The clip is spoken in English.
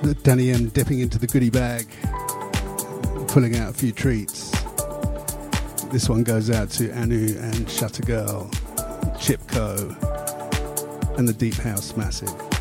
Danny M dipping into the goodie bag, pulling out a few treats. This one goes out to Anu and Shutter Girl, Chipco, and the Deep House Massive.